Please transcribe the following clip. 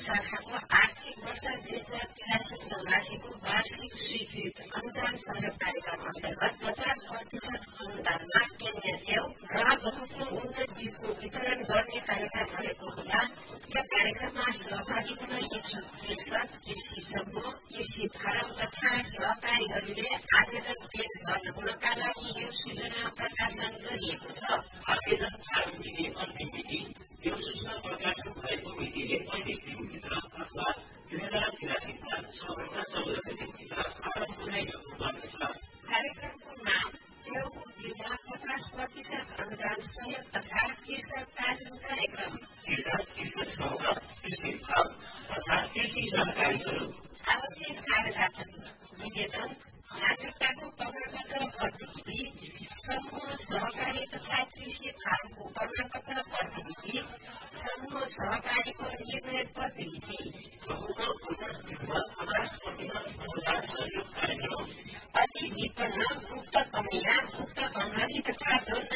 शाखाको आर्थिक वर्ष 2083-84 को वार्षिक स्वीकृत अनुदान सहयोग कार्यक्रम अन्तर्गत 50% अनुदानमा केन्या च्याउ र गहुँको उन्नत बिउको वितरण गर्ने कार्यक्रम रहेको हुँदा उक्त कार्यक्रममा सहभागी हुन इच्छुक कृषक, कृषि समूह, कृषि फारम तथा सहकारीहरूले आवेदन पेश गर्न हुनका लागि यो सूचना प्रकाशन गरिएको छ। आवेदन फारम दिने अन्तिम मिति यो सूचना प्रकाशन भएको मितिले 35 दिनभित्र अथवा 2083 साल सम्मका 14 दिनभित्र फारम पुनः गर्नुपर्नेछ। कार्यक्रमको नाम च्याउको बिउमा 50% अनुदान सहयोग तथा कृषक तालिम कार्यक्रम। कृषक समूह, कृषि फारम तथा कृषि सहकारीहरू आवश्यक कागजातहरू निवेदन, नागरिकताको प्रमाणपत्र प्रतिलिपि, समूह सहकारी तथा कृषि फारमको प्रमाणपत्र प्रतिलिपि, समूह सहकारीको निर्णय प्रतिलिपि, गहुँको उन्नत बिउमा 50% अनुदान सहयोग कार्यक्रम, अति विपन्न, मुक्त कमिला, मुक्त बङ्गाली तथा द्वन्द